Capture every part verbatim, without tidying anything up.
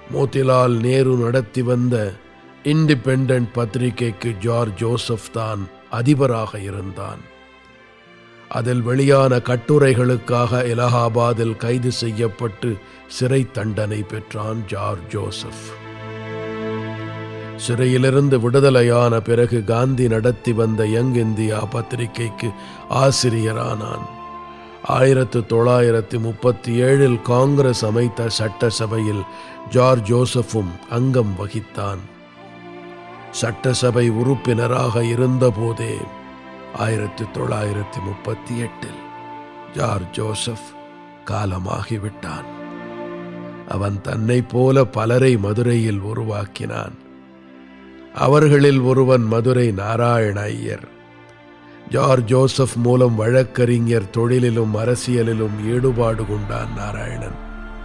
மோதிலால் நேரு நடத்தி வந்த இண்டிபெண்டன்ட் பத்திரிகைக்கு ஜார்ஜ் ஜோசப் தான் அதிபராக இருந்தான். அதில் வெளியான கட்டுரைகளுக்காக அலகாபாத்தில் கைது செய்யப்பட்டு சிறை தண்டனை பெற்றான் ஜார்ஜ் ஜோசப். சிறையிலிருந்து விடுதலையான பிறகு காந்தி நடத்தி வந்த யங் இந்தியா பத்திரிகைக்கு ஆசிரியரானான். ஆயிரத்து தொள்ளாயிரத்தி முப்பத்தி ஏழில் காங்கிரஸ் அமைத்த சட்டசபையில் ஜார்ஜ் ஜோசப்பும் அங்கம் வகித்தான். சட்டசபை உறுப்பினராக இருந்தபோதே ஆயிரத்தி தொள்ளாயிரத்தி முப்பத்தி எட்டில் ஜார்ஜ் ஜோசப் காலமாகிவிட்டான். அவன் தன்னை போல பலரை மதுரையில் உருவாக்கினான். அவர்களில் ஒருவன் மதுரை நாராயண ஐயர். ஜார்ஜ் ஜோசப் மூலம் வழக்கறிஞர் தொழிலிலும் அரசியலிலும் ஈடுபாடு கொண்டான் நாராயணன்.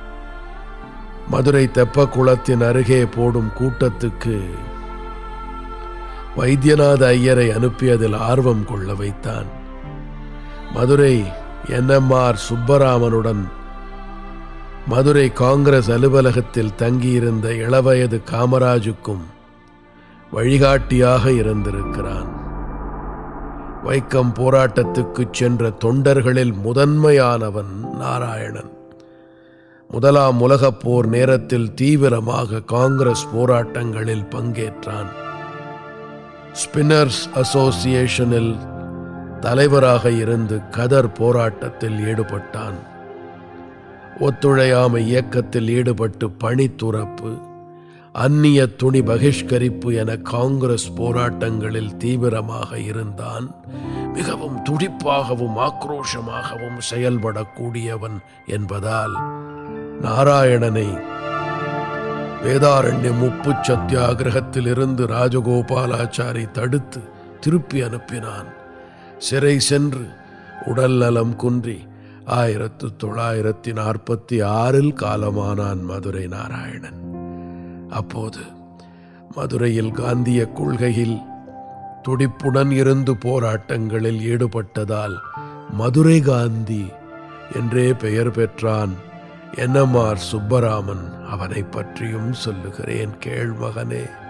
மதுரை தெப்பக்குளத்தின் அருகே போடும் கூட்டத்துக்கு வைத்தியநாத ஐயரை அனுப்பியதில் ஆர்வம் கொள்ள வைத்தான். Madurai N M R சுப்பராமனுடன் Madurai Congress அலுவலகத்தில் தங்கியிருந்த இளவயது காமராஜுக்கும் வழிகாட்டியாக இருந்திருக்கிறான். வைக்கம் போராட்டத்துக்கு சென்ற தொண்டர்களில் முதன்மையானவன் நாராயணன். முதலாம் உலகப் போர் நேரத்தில் தீவிரமாக காங்கிரஸ் போராட்டங்களில் பங்கேற்றான். ஸ்பின்னர்ஸ் அசோசியேஷனில் தலைவராக இருந்து கதர் போராட்டத்தில் ஈடுபட்டான். ஒத்துழையாமை இயக்கத்தில் ஈடுபட்டு பணி துறப்பு, அந்நிய துணி பகிஷ்கரிப்பு என காங்கிரஸ் போராட்டங்களில் தீவிரமாக இருந்தான். மிகவும் துடிப்பாகவும் ஆக்ரோஷமாகவும் செயல்படக்கூடியவன் என்பதால் நாராயணனை வேதாரண்யம் உப்பு சத்தியாகிரகத்தில் இருந்து ராஜகோபாலாச்சாரி தடுத்து திருப்பி அனுப்பினான். சிறை சென்று உடல் நலம் குன்றி ஆயிரத்து தொள்ளாயிரத்தி நாற்பத்தி ஆறில் காலமானான் மதுரை நாராயணன். அப்போது மதுரையில் காந்திய கொள்கையில் துடிப்புடன் இருந்து போராட்டங்களில் ஈடுபட்டதால் மதுரை காந்தி என்றே பெயர் பெற்றான். என் எம் ஆர் சுப்பராமன் அவனை பற்றியும் சொல்லுகிறேன், கேள் மகனே.